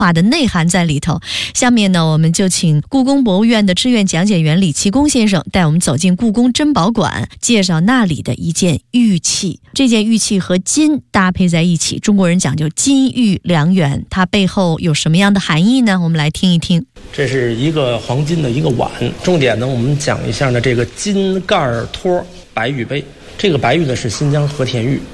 化的内涵在里头。下面呢，我们就请故宫博物院的志愿讲解员李其功先生带我们走进故宫珍宝馆，介绍那里的一件玉器。这件玉器和金搭配在一起，中国人讲究金玉良缘，它背后有什么样的含义呢？我们来听一听。 这是一个黄金的一个碗，重点呢，我们讲一下呢这个金盖托白玉杯。这个白玉呢是新疆和田玉，